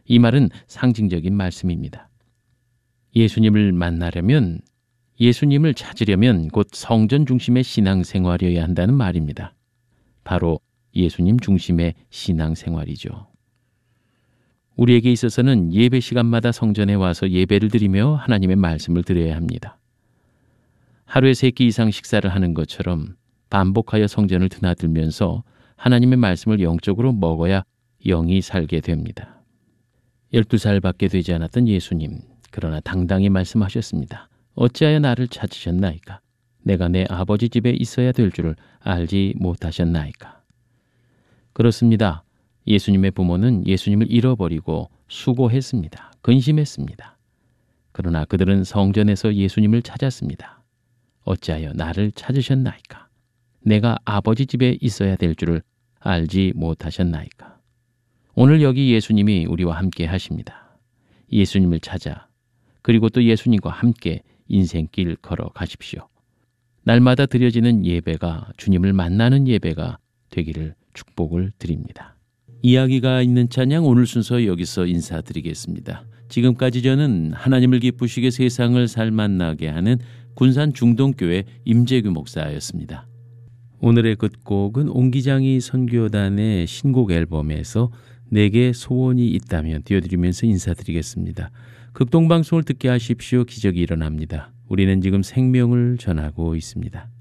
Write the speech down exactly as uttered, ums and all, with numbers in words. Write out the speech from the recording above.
이 말은 상징적인 말씀입니다. 예수님을 만나려면, 예수님을 찾으려면 곧 성전 중심의 신앙생활이어야 한다는 말입니다. 바로 예수님 중심의 신앙생활이죠. 우리에게 있어서는 예배 시간마다 성전에 와서 예배를 드리며 하나님의 말씀을 드려야 합니다. 하루에 세 끼 이상 식사를 하는 것처럼 반복하여 성전을 드나들면서 하나님의 말씀을 영적으로 먹어야 영이 살게 됩니다. 열두 살밖에 되지 않았던 예수님, 그러나 당당히 말씀하셨습니다. 어찌하여 나를 찾으셨나이까? 내가 내 아버지 집에 있어야 될 줄을 알지 못하셨나이까? 그렇습니다. 예수님의 부모는 예수님을 잃어버리고 수고했습니다. 근심했습니다. 그러나 그들은 성전에서 예수님을 찾았습니다. 어찌하여 나를 찾으셨나이까? 내가 아버지 집에 있어야 될 줄을 알지 못하셨나이까? 오늘 여기 예수님이 우리와 함께 하십니다. 예수님을 찾아 그리고 또 예수님과 함께 인생길 걸어 가십시오. 날마다 드려지는 예배가 주님을 만나는 예배가 되기를 축복을 드립니다. 이야기가 있는 찬양 오늘 순서 여기서 인사드리겠습니다. 지금까지 저는 하나님을 기쁘시게 세상을 살만나게 하는 군산 중동교회 임재규 목사였습니다. 오늘의 끝곡은 옹기장이 선교단의 신곡 앨범에서 내게 소원이 있다면 띄워드리면서 인사드리겠습니다. 극동방송을 듣게 하십시오. 기적이 일어납니다. 우리는 지금 생명을 전하고 있습니다.